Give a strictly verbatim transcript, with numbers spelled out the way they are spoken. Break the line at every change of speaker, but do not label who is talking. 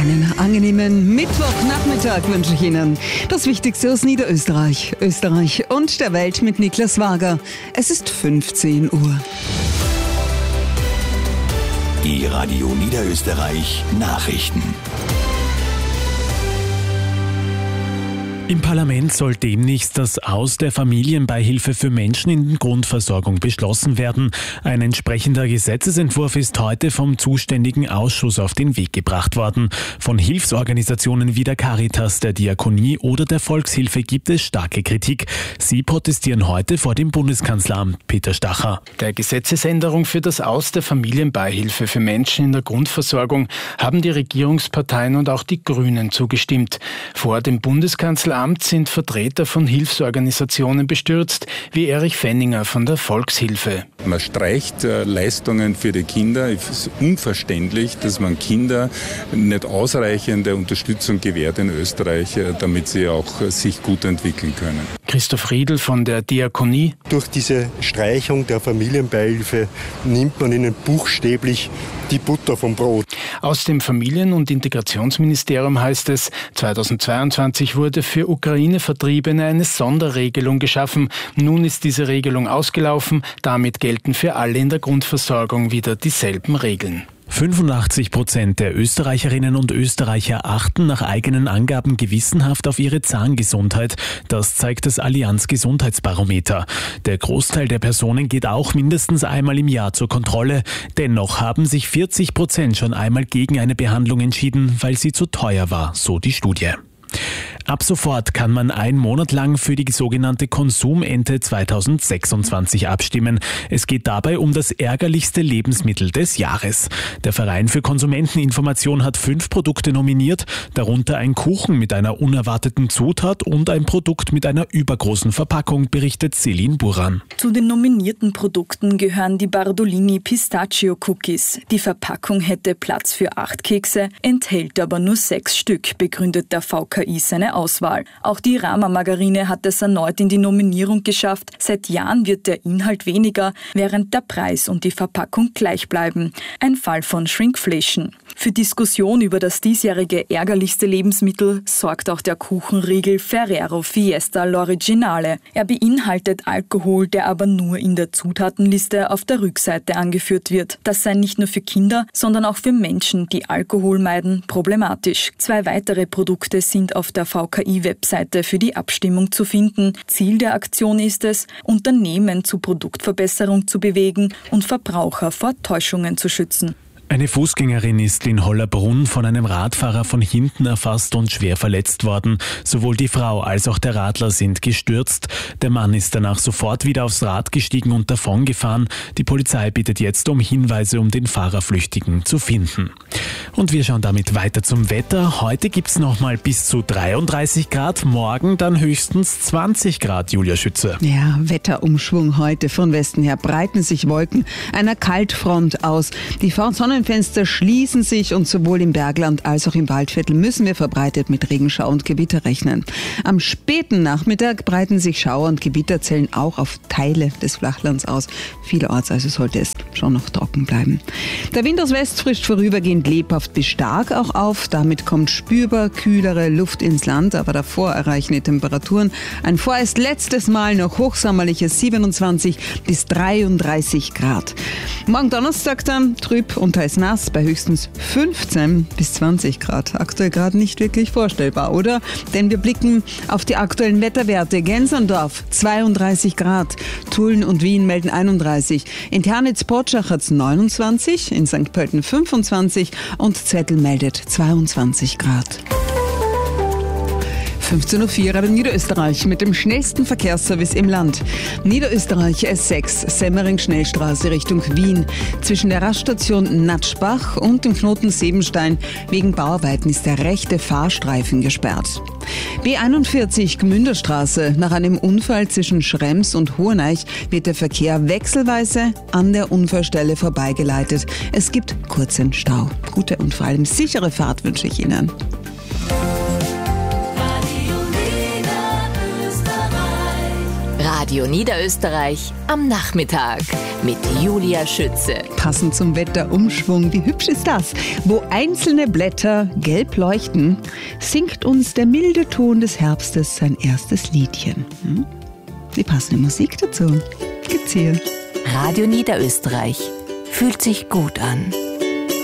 Einen angenehmen Mittwochnachmittag wünsche ich Ihnen. Das Wichtigste aus Niederösterreich, Österreich und der Welt mit Niklas Wager. Es ist fünfzehn Uhr.
Die Radio Niederösterreich Nachrichten.
Im Parlament soll demnächst das Aus der Familienbeihilfe für Menschen in Grundversorgung beschlossen werden. Ein entsprechender Gesetzesentwurf ist heute vom zuständigen Ausschuss auf den Weg gebracht worden. Von Hilfsorganisationen wie der Caritas, der Diakonie oder der Volkshilfe gibt es starke Kritik. Sie protestieren heute vor dem Bundeskanzleramt. Peter Stacher.
Der Gesetzesänderung für das Aus der Familienbeihilfe für Menschen in der Grundversorgung haben die Regierungsparteien und auch die Grünen zugestimmt. Vor dem Bundeskanzleramt sind Vertreter von Hilfsorganisationen bestürzt, wie Erich Fenninger von der Volkshilfe.
Man streicht äh, Leistungen für die Kinder. Es ist unverständlich, dass man Kinder nicht ausreichende Unterstützung gewährt in Österreich, äh, damit sie auch äh, sich gut entwickeln können.
Christoph Riedl von der Diakonie.
Durch diese Streichung der Familienbeihilfe nimmt man ihnen buchstäblich die Butter vom Brot.
Aus dem Familien- und Integrationsministerium heißt es, zweitausendzweiundzwanzig wurde für Ukraine-Vertriebene eine Sonderregelung geschaffen. Nun ist diese Regelung ausgelaufen. Damit gelten für alle in der Grundversorgung wieder dieselben Regeln.
fünfundachtzig Prozent der Österreicherinnen und Österreicher achten nach eigenen Angaben gewissenhaft auf ihre Zahngesundheit. Das zeigt das Allianz Gesundheitsbarometer. Der Großteil der Personen geht auch mindestens einmal im Jahr zur Kontrolle. Dennoch haben sich vierzig Prozent schon einmal gegen eine Behandlung entschieden, weil sie zu teuer war, so die Studie. Ab sofort kann man einen Monat lang für die sogenannte Konsumente zweitausendsechsundzwanzig abstimmen. Es geht dabei um das ärgerlichste Lebensmittel des Jahres. Der Verein für Konsumenteninformation hat fünf Produkte nominiert, darunter ein Kuchen mit einer unerwarteten Zutat und ein Produkt mit einer übergroßen Verpackung, berichtet Celine Buran.
Zu den nominierten Produkten gehören die Bardolini Pistachio Cookies. Die Verpackung hätte Platz für acht Kekse, enthält aber nur sechs Stück, begründet der V K I seine Auswahl. Auch die Rama-Margarine hat es erneut in die Nominierung geschafft. Seit Jahren wird der Inhalt weniger, während der Preis und die Verpackung gleich bleiben. Ein Fall von Shrinkflation. Für Diskussion über das diesjährige ärgerlichste Lebensmittel sorgt auch der Kuchenriegel Ferrero Fiesta L'Originale. Er beinhaltet Alkohol, der aber nur in der Zutatenliste auf der Rückseite angeführt wird. Das sei nicht nur für Kinder, sondern auch für Menschen, die Alkohol meiden, problematisch. Zwei weitere Produkte sind auf der V K I-Webseite für die Abstimmung zu finden. Ziel der Aktion ist es, Unternehmen zu Produktverbesserung zu bewegen und Verbraucher vor Täuschungen zu schützen.
Eine Fußgängerin ist in Hollerbrunn von einem Radfahrer von hinten erfasst und schwer verletzt worden. Sowohl die Frau als auch der Radler sind gestürzt. Der Mann ist danach sofort wieder aufs Rad gestiegen und davongefahren. Die Polizei bittet jetzt um Hinweise, um den Fahrerflüchtigen zu finden. Und wir schauen damit weiter zum Wetter. Heute gibt es nochmal bis zu dreiunddreißig Grad, morgen dann höchstens zwanzig Grad, Julia Schütze.
Ja, Wetterumschwung heute. Von Westen her breiten sich Wolken einer Kaltfront aus. Die Sonnenfenster schließen sich und sowohl im Bergland als auch im Waldviertel müssen wir verbreitet mit Regenschauer und Gewitter rechnen. Am späten Nachmittag breiten sich Schauer und Gewitterzellen auch auf Teile des Flachlands aus. Vielerorts also sollte es schon noch trocken bleiben. Der Wind aus West frischt vorübergehend lebhaft bis stark auch auf. Damit kommt spürbar kühlere Luft ins Land, aber davor erreichen die Temperaturen ein vorerst letztes Mal noch hochsommerliche siebenundzwanzig bis dreiunddreißig Grad. Morgen Donnerstag dann trüb und teils nass bei höchstens fünfzehn bis zwanzig Grad. Aktuell gerade nicht wirklich vorstellbar, oder? Denn wir blicken auf die aktuellen Wetterwerte. Gensendorf zweiunddreißig Grad, Tulln und Wien melden einunddreißig, in Ternitz-Portschach hat es neunundzwanzig, in Sankt Pölten fünfundzwanzig und Zettel meldet zweiundzwanzig Grad. fünfzehn Uhr vier Radio Niederösterreich mit dem schnellsten Verkehrsservice im Land. Niederösterreich S sechs, Semmering-Schnellstraße Richtung Wien. Zwischen der Raststation Natschbach und dem Knoten Sebenstein wegen Bauarbeiten ist der rechte Fahrstreifen gesperrt. B einundvierzig, Gmünderstraße. Nach einem Unfall zwischen Schrems und Hoheneich wird der Verkehr wechselweise an der Unfallstelle vorbeigeleitet. Es gibt kurzen Stau. Gute und vor allem sichere Fahrt wünsche ich Ihnen.
Radio Niederösterreich am Nachmittag mit Julia Schütze.
Passend zum Wetterumschwung, wie hübsch ist das? Wo einzelne Blätter gelb leuchten, singt uns der milde Ton des Herbstes sein erstes Liedchen. Hm? Die passende Musik dazu gibt's hier.
Radio Niederösterreich fühlt sich gut an.